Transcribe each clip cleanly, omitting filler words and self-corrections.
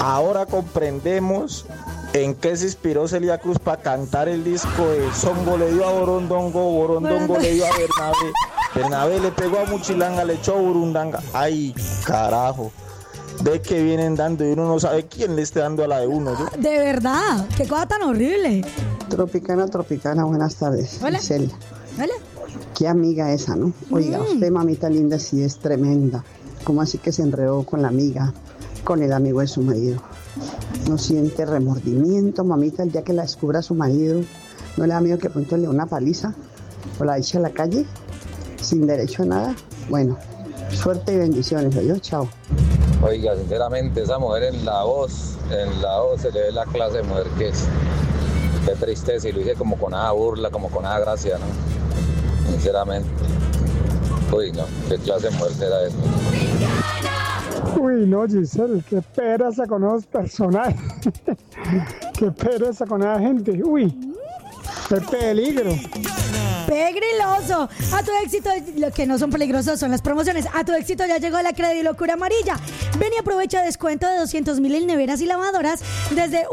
Ahora comprendemos en qué se inspiró Celia Cruz para cantar el disco de Songo le dio a Borondongo, Borondongo le dio a Bernabé, Bernabé le pegó a Muchilanga, le echó a Burundanga. Ay, carajo. De que vienen dando y uno no sabe quién le esté dando a la de uno, ¿sí? De verdad, qué cosa tan horrible. Tropicana, buenas tardes. Hola. Gisela. Hola. Qué amiga esa, ¿no? Oiga, usted, mamita linda, sí es tremenda. ¿Cómo así que se enredó con la amiga, con el amigo de su marido? ¿No siente remordimiento, mamita, el día que la descubra su marido? ¿No le da miedo que pronto le dé una paliza o la eche a la calle sin derecho a nada? Bueno, suerte y bendiciones. Yo, chao. Oiga, sinceramente, esa mujer en la voz se le ve la clase de mujer que es. Qué tristeza, y lo hice como con nada burla, como con nada gracia, ¿no? Sinceramente. Uy, no, qué clase de mujer será esta. Uy, no, Giselle, qué pereza con esos personajes. Qué pereza con esa gente. Uy, qué peligro. Pegriloso. A tu éxito, lo que no son peligrosos son las promociones. A tu éxito ya llegó la Credilocura amarilla. Ven y aprovecha descuento de 200,000 en neveras y lavadoras desde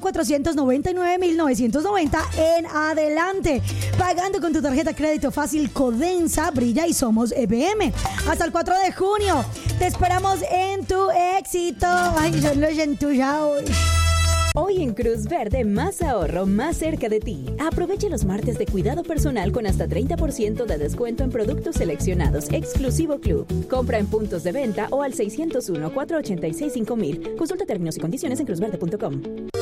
1,499,990 en adelante. Pagando con tu tarjeta crédito fácil Codensa, Brilla y Somos EPM. Hasta el 4 de junio. Te esperamos en tu éxito. Ay, yo lo siento ya hoy. Hoy en Cruz Verde, más ahorro, más cerca de ti. Aprovecha los martes de cuidado personal con hasta 30% de descuento en productos seleccionados. Exclusivo Club. Compra en puntos de venta o al 601-486-5000. Consulta términos y condiciones en cruzverde.com.